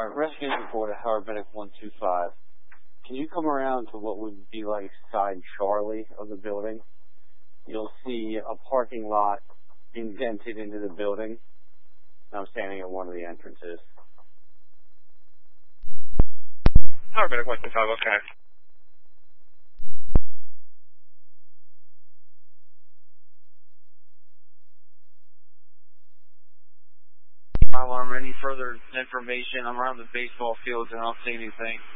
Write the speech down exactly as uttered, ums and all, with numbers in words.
Alright, rescue report at Howard Medic one two five. Can you come around to what would be like side Charlie of the building? You'll see a parking lot indented into the building. I'm standing at one of the entrances. Howard Medic one two five, okay. Alarm, any further information? I'm around the baseball fields and I don't see anything.